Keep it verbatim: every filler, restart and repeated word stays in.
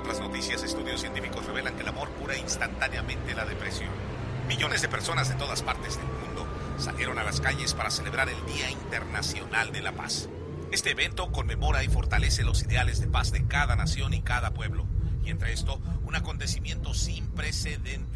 otras noticias, estudios científicos revelan que el amor cura instantáneamente la depresión. Millones de personas de todas partes del mundo salieron a las calles para celebrar el Día Internacional de la Paz. Este evento conmemora y fortalece los ideales de paz de cada nación y cada pueblo. Y entre esto, un acontecimiento sin precedentes.